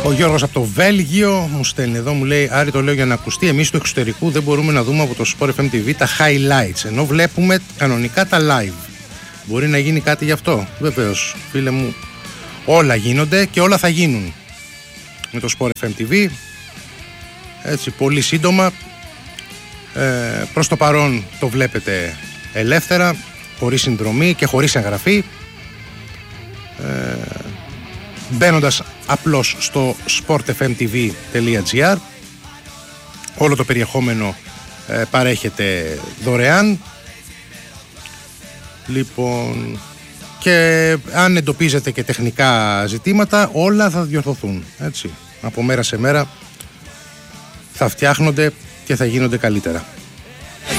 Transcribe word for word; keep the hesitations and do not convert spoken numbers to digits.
Ο Γιώργος από το Βέλγιο μου στέλνει εδώ, μου λέει: Άρη, το λέω για να ακουστεί. Εμείς του εξωτερικού δεν μπορούμε να δούμε από το Sport εφ εμ τι βι τα highlights, ενώ βλέπουμε κανονικά τα live. Μπορεί να γίνει κάτι γι' αυτό? Βεβαίως, φίλε μου, όλα γίνονται και όλα θα γίνουν με το Sport εφ εμ τι βι. Έτσι, πολύ σύντομα. Ε, προς το παρόν το βλέπετε ελεύθερα, χωρίς συνδρομή και χωρίς εγγραφή. Ε, μπαίνοντας απλώς στο sport εφ εμ τι βι τελεία τζι άρ. Όλο το περιεχόμενο ε, παρέχεται δωρεάν. Λοιπόν, και αν εντοπίζετε και τεχνικά ζητήματα, όλα θα διορθωθούν, έτσι. Από μέρα σε μέρα θα φτιάχνονται και θα γίνονται καλύτερα.